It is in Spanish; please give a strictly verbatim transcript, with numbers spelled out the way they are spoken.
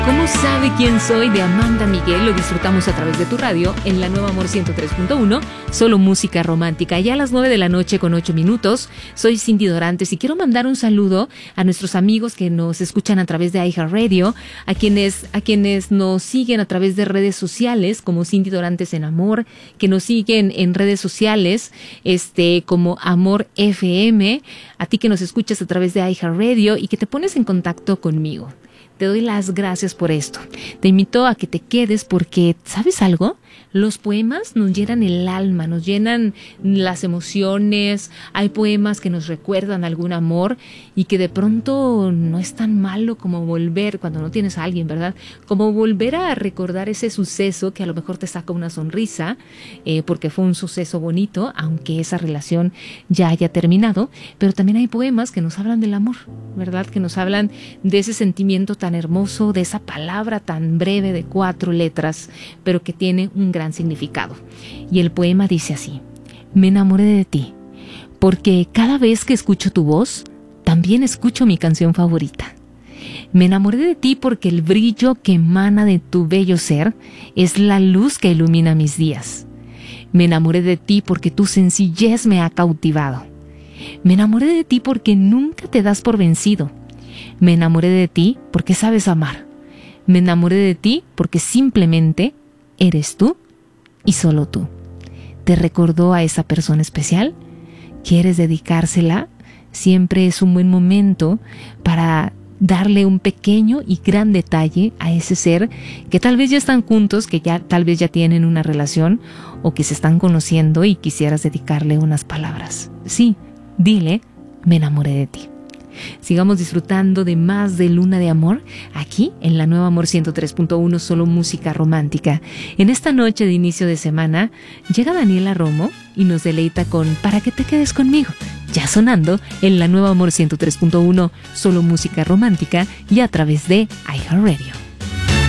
¿Cómo sabe quién soy? De Amanda Miguel. Lo disfrutamos a través de tu radio en la Nueva Amor ciento tres punto uno. Solo música romántica. Ya a las nueve de la noche con ocho minutos. Soy Cindy Dorantes y quiero mandar un saludo a nuestros amigos que nos escuchan a través de iHeartRadio, a quienes, a quienes nos siguen a través de redes sociales como Cindy Dorantes en Amor, que nos siguen en redes sociales este como Amor F M, a ti que nos escuchas a través de iHeartRadio y que te pones en contacto conmigo. Te doy las gracias por esto. Te invito a que te quedes porque, ¿sabes algo? Los poemas nos llenan el alma, nos llenan las emociones. Hay poemas que nos recuerdan algún amor y que de pronto no es tan malo como volver, cuando no tienes a alguien, ¿verdad? Como volver a recordar ese suceso que a lo mejor te saca una sonrisa eh, porque fue un suceso bonito, aunque esa relación ya haya terminado. Pero también hay poemas que nos hablan del amor, ¿verdad? Que nos hablan de ese sentimiento tan hermoso, de esa palabra tan breve de cuatro letras, pero que tiene un gran significado. Y el poema dice así: me enamoré de ti, porque cada vez que escucho tu voz, también escucho mi canción favorita. Me enamoré de ti porque el brillo que emana de tu bello ser es la luz que ilumina mis días. Me enamoré de ti porque tu sencillez me ha cautivado. Me enamoré de ti porque nunca te das por vencido. Me enamoré de ti porque sabes amar. Me enamoré de ti porque simplemente eres tú y solo tú. ¿Te recordó a esa persona especial? ¿Quieres dedicársela? Siempre es un buen momento para darle un pequeño y gran detalle a ese ser que tal vez ya están juntos, que ya tal vez ya tienen una relación o que se están conociendo y quisieras dedicarle unas palabras. Sí, dile, me enamoré de ti. Sigamos disfrutando de más de Luna de Amor aquí en la Nueva Amor ciento tres punto uno, solo música romántica. En esta noche de inicio de semana llega Daniela Romo y nos deleita con Para que te quedes conmigo, ya sonando en la Nueva Amor ciento tres punto uno, solo música romántica y a través de iHeartRadio.